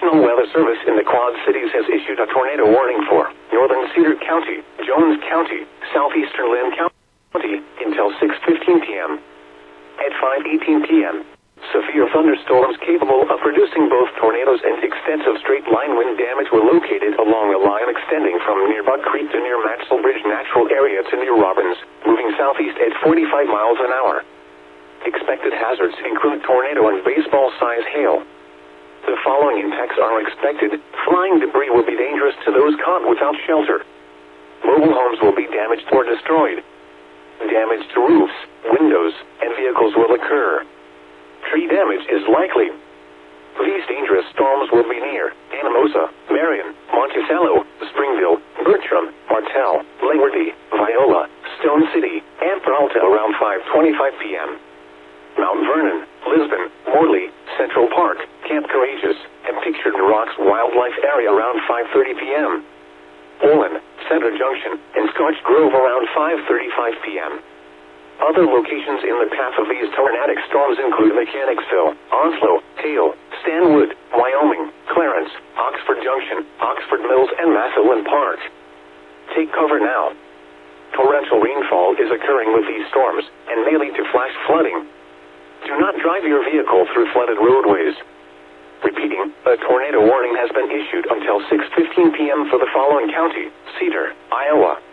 National Weather Service in the Quad Cities has issued a tornado warning for northern Cedar County, Jones County, southeastern Lynn County until 6:15 p.m. At 5:18 p.m., severe thunderstorms capable of producing both tornadoes and extensive straight-line wind damage were located along a line extending from near Buck Creek to near Maxwell Bridge Natural Area to near Robbins, moving southeast at 45 miles an hour. Expected hazards include tornado and baseball-size hail. The following impacts are expected. Flying debris will be dangerous to those caught without shelter. Mobile homes will be damaged or destroyed. Damage to roofs, windows, and vehicles will occur. Tree damage is likely. These dangerous storms will be near Anamosa, Marion, Monticello, Springville, Bertram, Martell, Langworthy, Viola, Stone City, and Peralta around 5:25 p.m. Mount Vernon, Lisbon, Morley, Central Park, Camp Courageous, and Pictured Rocks Wildlife Area around 5:30 p.m. Olin, Center Junction, and Scotch Grove around 5:35 p.m. Other locations in the path of these tornadic storms include Mechanicsville, Onslow, Hale, Stanwood, Wyoming, Clarence, Oxford Junction, Oxford Mills, and Massillon Park. Take cover now. Torrential rainfall is occurring with these storms and may lead to flash flooding. Do not drive your vehicle through flooded roadways. Repeating, a tornado warning has been issued until 6:15 p.m. for the following county: Cedar, Iowa,